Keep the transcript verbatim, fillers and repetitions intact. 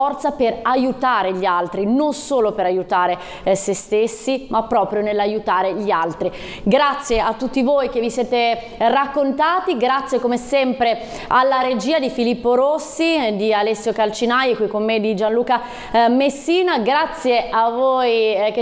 forza per aiutare gli altri, non solo per aiutare eh, se stessi, ma proprio nell'aiutare gli altri. Grazie a tutti voi che vi siete raccontati, grazie come sempre alla regia di Filippo Rossi, di Alessio Calcinai e qui con me di Gianluca eh, Messina, grazie a voi eh, che